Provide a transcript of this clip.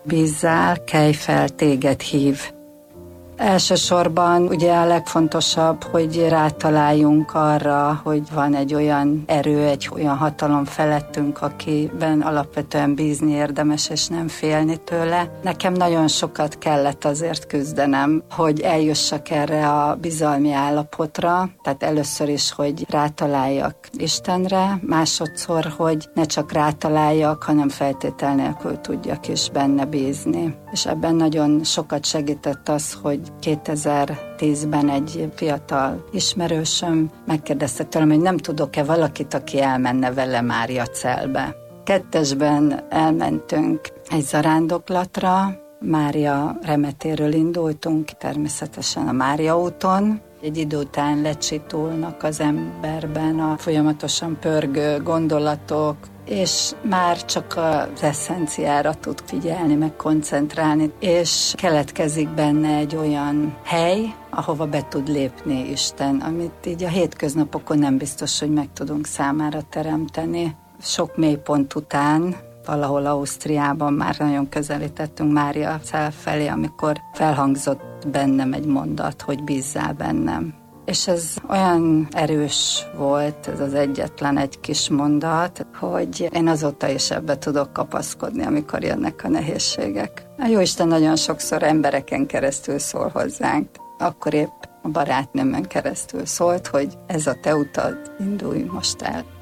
Bízzál, kelj fel, téged hív. Elsősorban ugye a legfontosabb, hogy rátaláljunk arra, hogy van egy olyan erő, egy olyan hatalom felettünk, akiben alapvetően bízni érdemes, és nem félni tőle. Nekem nagyon sokat kellett azért küzdenem, hogy eljussak erre a bizalmi állapotra, tehát először is, hogy rátaláljak Istenre, másodszor, hogy ne csak rátaláljak, hanem feltétel nélkül tudjak is benne bízni. És ebben nagyon sokat segített az, hogy 2010-ben egy fiatal ismerősöm megkérdezte tőlem, hogy nem tudok-e valakit, aki elmenne vele Máriacelbe. Kettesben elmentünk egy zarándoklatra, Mária remetéről indultunk, természetesen a Mária úton. Egy idő után lecsitulnak az emberben a folyamatosan pörgő gondolatok, és már csak az eszenciára tud figyelni, meg koncentrálni, és keletkezik benne egy olyan hely, ahova be tud lépni Isten, amit így a hétköznapokon nem biztos, hogy meg tudunk számára teremteni. Sok mélypont után, valahol Ausztriában már nagyon közelítettünk Máriacell felé, amikor felhangzott bennem egy mondat, hogy bízzál bennem. És ez olyan erős volt, ez az egyetlen egy kis mondat, hogy én azóta is ebbe tudok kapaszkodni, amikor jönnek a nehézségek. A Jóisten nagyon sokszor embereken keresztül szól hozzánk. Akkor épp a barátnőmön keresztül szólt, hogy ez a te utad, indulj most el.